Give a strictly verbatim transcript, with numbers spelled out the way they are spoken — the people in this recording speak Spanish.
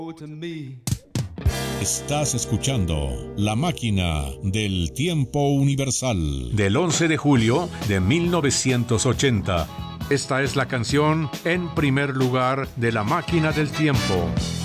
Estás escuchando La Máquina del Tiempo Universal. Del once de julio de mil novecientos ochenta. Esta es la canción En primer lugar de La Máquina del Tiempo.